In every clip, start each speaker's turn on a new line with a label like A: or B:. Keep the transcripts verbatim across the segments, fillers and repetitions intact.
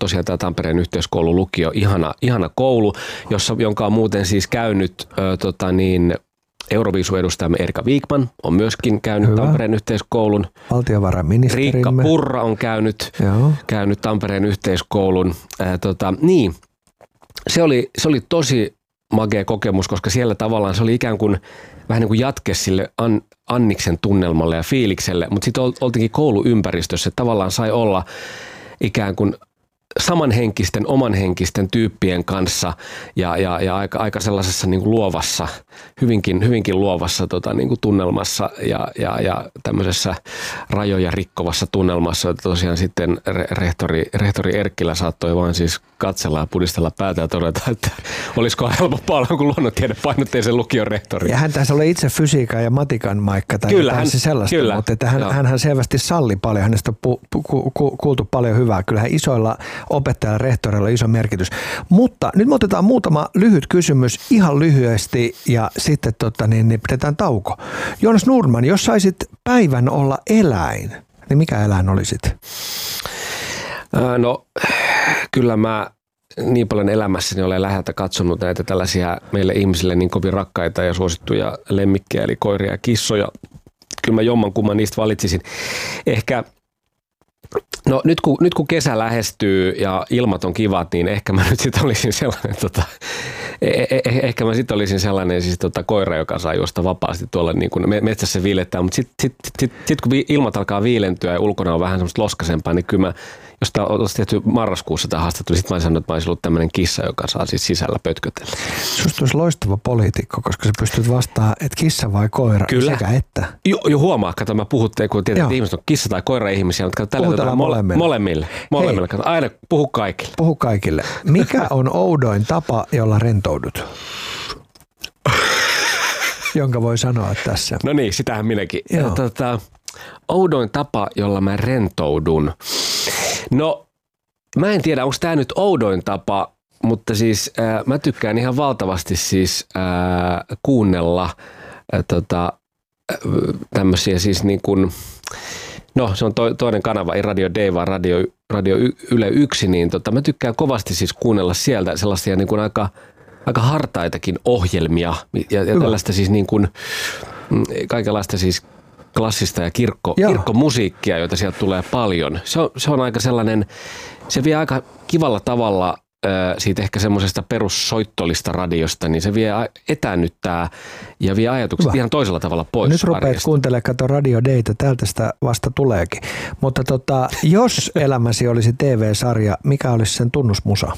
A: tosiaan tämä Tampereen yhteiskoulu lukio, ihana, ihana koulu, jossa, jonka on muuten siis käynyt ö, tota niin, Euroviisu-edustajamme Erika Wikman on myöskin käynyt Hyvä. Tampereen yhteiskoulun.
B: Valtiovarainministerimme.
A: Riikka Purra on käynyt, käynyt Tampereen yhteiskoulun. Ää, tota, niin, se oli, se oli tosi magea kokemus, koska siellä tavallaan se oli ikään kuin vähän niin kuin jatke sille An, Anniksen tunnelmalle ja fiilikselle, mutta sitten oltiinkin kouluympäristössä, että tavallaan sai olla ikään kuin samanhenkisten, omanhenkisten tyyppien kanssa ja, ja, ja aika, aika sellaisessa niin kuin luovassa, hyvinkin, hyvinkin luovassa tota, niin kuin tunnelmassa ja, ja, ja tämmöisessä rajoja rikkovassa tunnelmassa. Että tosiaan sitten rehtori, rehtori Erkkilä saattoi vaan siis katsella ja pudistella päätä ja todeta, että olisiko helpompaa olla kuin luonnontiedepainotteisen lukion rehtori.
B: Ja hän taisi olla itse fysiikan ja matikan Maikka tai
A: kyllä, hän,
B: sellaista,
A: kyllä,
B: mutta että hän, hänhän selvästi salli paljon, hänestä on pu, pu, ku, kuultu paljon hyvää. Kyllähän isoilla opettajalla, rehtorilla on iso merkitys. Mutta nyt me otetaan muutama lyhyt kysymys ihan lyhyesti ja sitten tota, niin, niin pidetään tauko. Joonas Nordman, jos saisit päivän olla eläin, niin mikä eläin olisit?
A: No kyllä mä niin paljon elämässäni olen läheltä katsonut näitä tällaisia meille ihmisille niin kovin rakkaita ja suosittuja lemmikkejä, eli koiria ja kissoja. Kyllä mä jommankumman niistä valitsisin. Ehkä No nyt kun, nyt kun kesä lähestyy ja ilmat on kivat, niin ehkä mä nyt sitten olisin sellainen, tota, eh, eh, ehkä mä sitten olisin sellainen siis tota, koira, joka saa juosta vapaasti tuolla niin kuin metsässä viilettää, mutta sitten sit, sit, sit, kun ilmat alkaa viilentyä ja ulkona on vähän semmoista loskaisempaa, niin kyllä mä, jos tämä olisi tehty marraskuussa tämä haastattelu, niin sitten mä olisin sanonut, että mä olisin ollut tämmöinen kissa, joka saa siis sisällä pötkötellä.
B: Susta olisi loistava poliitikko, koska sä pystyt vastaamaan, että kissa vai koira,
A: kyllä.
B: Sekä että.
A: Jo, jo huomaa, kato mä puhutte, kun tiedät, että ihmiset on kissa tai koira ihmisiä, mutta kato, tällä molemmille. Molemmille. Molemmille. Kato, aina puhu kaikille.
B: Puhu kaikille. Mikä on oudoin tapa, jolla rentoudut? Jonka voi sanoa tässä.
A: No niin, sitähän minäkin. Tota, oudoin tapa, jolla mä rentoudun. No, mä en tiedä, onko tämä nyt oudoin tapa, mutta siis äh, mä tykkään ihan valtavasti siis äh, kuunnella äh, tota, äh, tämmöisiä siis niin kuin, no se on to, toinen kanava, ei Radio Day, vaan Radio, Radio Yle yksi, niin tota, mä tykkään kovasti siis kuunnella sieltä sellaisia niin kuin aika, aika hartaitakin ohjelmia ja, ja tällaista siis niin kuin, kaikenlaista siis klassista ja kirkko, kirkkomusiikkia, joita sieltä tulee paljon. Se on, se on aika sellainen, se vie aika kivalla tavalla äh, siitä ehkä semmoisesta perussoittolista radiosta, niin se vie etäännyttää ja vie ajatukset Hyvä. Ihan toisella tavalla pois.
B: Nyt rupeat kuuntelemaan, kato Radio Dayta, täältä sitä vasta tuleekin. Mutta tota, jos elämäsi olisi T V-sarja, mikä olisi sen tunnusmusa?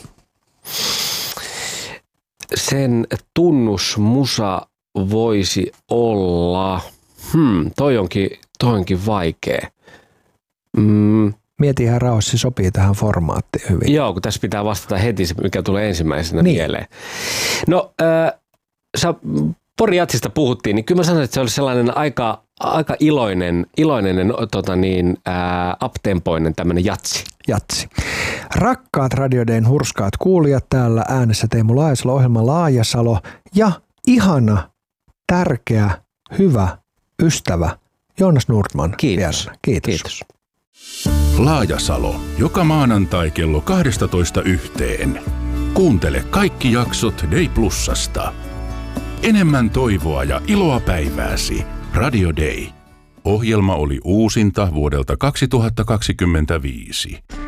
A: Sen tunnusmusa voisi olla... Hmm, toi onkin, toi onkin vaikea. Mm.
B: Mieti ihan rauhassa, se sopii tähän formaattiin hyvin.
A: Joo, kun tässä pitää vastata heti se, mikä tulee ensimmäisenä niin. mieleen. No, äh, sä Pori Jatsista puhuttiin, niin kyllä mä sanoin, että se oli sellainen aika, aika iloinen, iloinen tota niin, äh, uptempoinen tämmöinen jatsi.
B: Jatsi. Rakkaat Radio Dayn hurskaat kuulijat, täällä äänessä Teemu Laajasalo, ohjelma Laajasalo ja ihana, tärkeä, hyvä ystävä Joonas Nordman.
A: Kiitos.
B: Kiitos.
A: Kiitos.
C: Laajasalo. Joka maanantai kello kaksitoista yhteen. Kuuntele kaikki jaksot Day Plusasta. Enemmän toivoa ja iloa päivääsi. Radio Day. Ohjelma oli uusinta vuodelta kaksituhattakaksikymmentäviisi.